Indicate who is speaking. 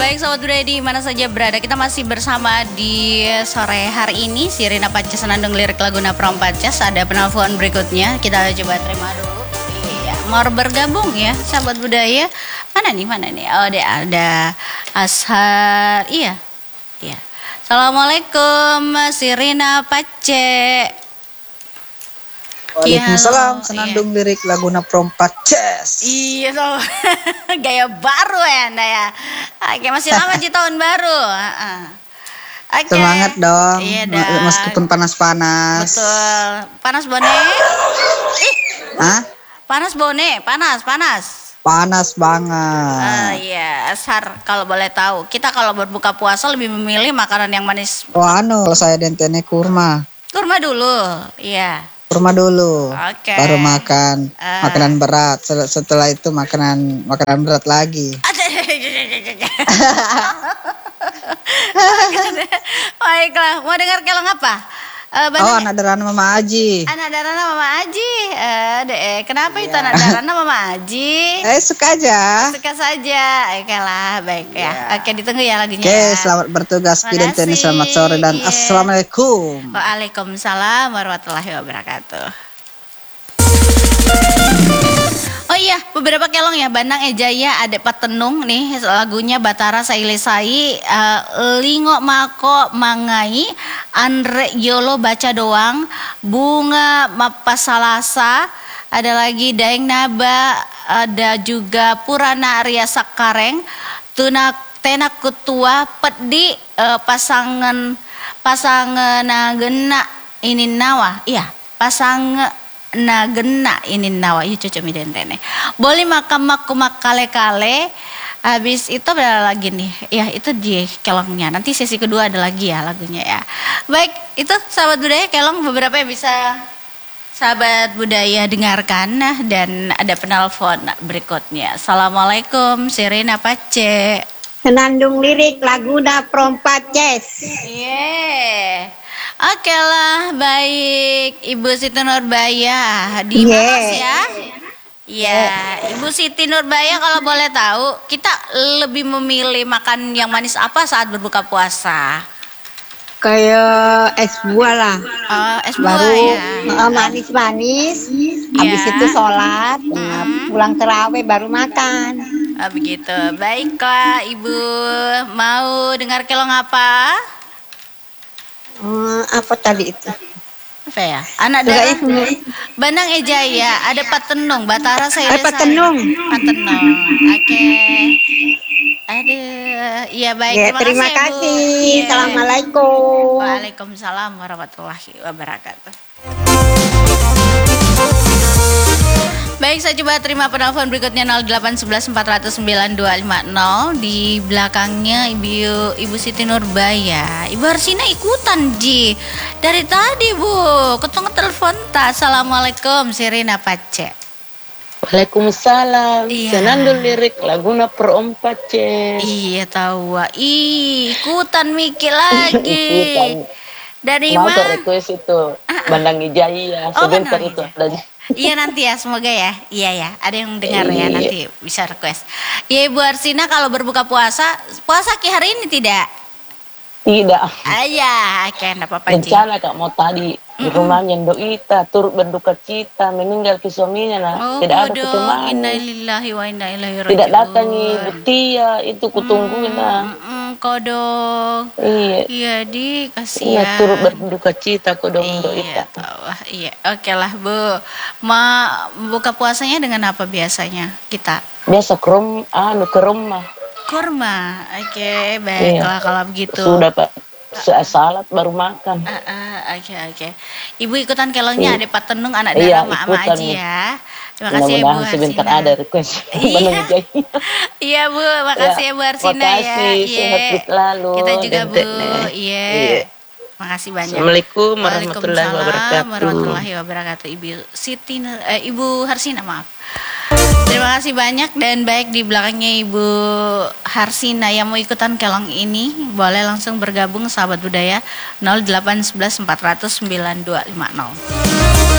Speaker 1: Baik Sobat Budaya di mana saja berada, kita masih bersama di sore hari ini. Sirina Paces Senandung Lirik Laguna Prompaces. Ada penelpon berikutnya, kita coba terima dulu. Iya, mau bergabung ya Sobat Budaya. Mana nih? Oh ada Ashar. Iya. Assalamualaikum Sirina Pace.
Speaker 2: Waalaikumsalam, Senandung Lirik Laguna Prompaces.
Speaker 1: Iya so, gaya baru ya Anda ya. Oke, masih lama di tahun baru. Oke.
Speaker 2: Semangat dong,
Speaker 1: iya
Speaker 2: meskipun panas-panas.
Speaker 1: Betul, panas Bone.
Speaker 2: Hah?
Speaker 1: Panas Bone, panas.
Speaker 2: Panas banget.
Speaker 1: Iya, Ashar kalau boleh tahu, kita kalau berbuka puasa lebih memilih makanan yang manis.
Speaker 2: Kalau saya dentene kurma.
Speaker 1: Kurma dulu, iya.
Speaker 2: Kurma dulu,
Speaker 1: Oke.
Speaker 2: baru makan makanan berat. Setelah itu makanan berat lagi.
Speaker 1: Baiklah, mau dengar kelong apa?
Speaker 2: Anak darana Mama Aji.
Speaker 1: Anak darana Mama Aji. Kenapa itu anak darana Mama Aji?
Speaker 2: Suka aja.
Speaker 1: Suka saja. Oke lah, baik ya. Oke, ditunggu ya lagunya.
Speaker 2: Oke, selamat bertugas Kidenteni, selamat sore dan assalamualaikum.
Speaker 1: Waalaikumsalam warahmatullahi wabarakatuh. Oh iya, beberapa kelong ya. Bandang Ejaya ada Patenung nih, lagunya Batara Sailesai, Lingo Mako Mangai, Andre Yolo Baca Doang, Bunga Mapasalasa, ada lagi Daeng Naba, ada juga Purana Arya Sakareng, Tenak Kutua, Pedi, pasangan Gena ini nawa. Iya, pasangan Nagena ini nawa. Iya cocok midentene. Boleh makam kale. Habis itu ada lagi nih. Ya itu di kelongnya. Nanti sesi kedua ada lagi ya lagunya ya. Baik, itu sahabat budaya kelong beberapa yang bisa sahabat budaya dengarkan. Dan ada penelpon berikutnya. Assalamualaikum Sirina Pace.
Speaker 3: Senandung Lirik Laguna Prompaces.
Speaker 1: Yeah. Oke lah, baik Ibu Siti Nurbaya di mana ya? Iya, Ibu Siti Nurbaya kalau boleh tahu, kita lebih memilih makan yang manis apa saat berbuka puasa?
Speaker 3: Kayak es buah lah.
Speaker 1: Es buah
Speaker 3: baru
Speaker 1: ya.
Speaker 3: Manis-manis. Habis itu sholat, pulang terawih baru makan.
Speaker 1: Begitu. Baiklah Ibu, mau dengar kelong apa?
Speaker 3: Apa tadi itu?
Speaker 1: Apa ya? Anak darah Bandang Ejaya, ada Patenung, Batara Sailesai.
Speaker 3: Patenung.
Speaker 1: Oke. Aduh, iya baik.
Speaker 3: Terima kasih. Assalamualaikum.
Speaker 1: Waalaikumsalam warahmatullahi wabarakatuh. Baik, saya coba terima penelpon berikutnya 0811 409 250. Di belakangnya Ibu Siti Nurbaya. Ibu Harsina ikutan Ji. Dari tadi Bu, ketemu telepon tak. Assalamualaikum Sirina Pace.
Speaker 4: Waalaikumsalam. Senandung Lirik Laguna Prompaces.
Speaker 1: Iya tahu. Ikutan mikir lagi. Dari
Speaker 4: mana?
Speaker 1: Mau
Speaker 4: request itu Bandang Ijaya. Sebentar itu lagi.
Speaker 1: Iya nanti ya, semoga ya. Iya ya, ada yang dengar ya nanti bisa request. Iya Ibu Arsina, kalau berbuka puasa ki hari ini tidak?
Speaker 4: Tidak.
Speaker 1: Oke, enggak apa-apa.
Speaker 4: Rencana Kak mau tadi di rumahnya Doita turut berduka cita meninggal ke suaminya lah. Tidak ada kutemani.
Speaker 1: Innalillahi wa inna ilaihi raji'un.
Speaker 4: Tidak datangi Butia, itu kutungguin lah.
Speaker 1: Kodong. Iya di kasihan.
Speaker 4: Iya turut berduka cita kodong Doita.
Speaker 1: Iya. Oke lah Bu. Buka puasanya dengan apa biasanya kita?
Speaker 4: Biasa ke rumah.
Speaker 1: Kurma, oke, baiklah kalau begitu.
Speaker 4: Sudah Pak, salat baru makan.
Speaker 1: Oke. Ibu ikutan kelongnya ada Patenung anak darah Mama Aji ya. Terima kasih Ibu Harsina.
Speaker 4: Sebentar ada request.
Speaker 1: Iya Bu, makasih ya Bu Harsina ya.
Speaker 4: Sehat selalu.
Speaker 1: Kita juga Bu. Iya. Makasih banyak.
Speaker 4: Assalamualaikum warahmatullahi
Speaker 1: wabarakatuh. Ibu Harsina maaf. Terima kasih banyak dan baik di belakangnya Ibu Harsina yang mau ikutan kelong ini boleh langsung bergabung sahabat budaya 0811 400 9250.